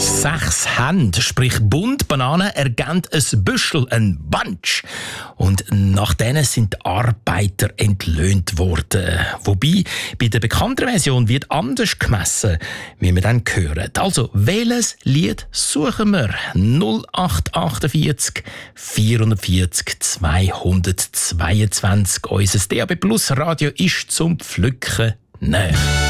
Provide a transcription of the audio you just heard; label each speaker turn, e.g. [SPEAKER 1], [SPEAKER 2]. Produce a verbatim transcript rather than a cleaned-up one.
[SPEAKER 1] Sechs Hände, sprich Bund Bananen, ergeben ein Büschel, ein Bunch. Und nach denen sind die Arbeiter entlöhnt worden. Wobei, bei der bekannten Version wird anders gemessen, wie wir dann hören. Also, welches Lied suchen wir? null acht achtundvierzig vierundvierzig zweihundertzweiundzwanzig. Unser D A B Plus Radio ist zum Pflücken näher.